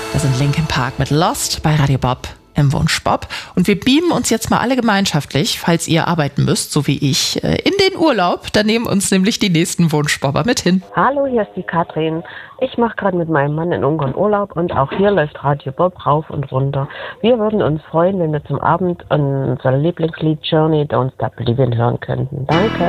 Das sind Linkin Park mit Lost bei Radio Bob im Wunsch Bob. Und wir beamen uns jetzt mal alle gemeinschaftlich, falls ihr arbeiten müsst, so wie ich, in den Urlaub. Da nehmen uns nämlich die nächsten Wunschbobber mit hin. Hallo, hier ist die Katrin. Ich mache gerade mit meinem Mann in Ungarn Urlaub und auch hier läuft Radio Bob rauf und runter. Wir würden uns freuen, wenn wir zum Abend unser Lieblingslied Journey Don't Stop Believin' hören könnten. Danke.